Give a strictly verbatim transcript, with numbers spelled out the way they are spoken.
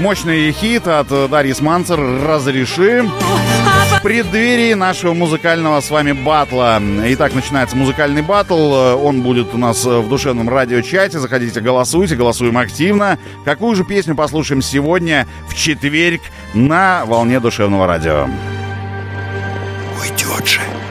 мощный хит от Дарьи Сманцер «Разреши». В преддверии нашего музыкального с вами батла. Итак, начинается музыкальный батл. Он будет у нас в душевном радиочате. Заходите, голосуйте, голосуем активно. Какую же песню послушаем сегодня в четверг на волне душевного радио? Уйдет же.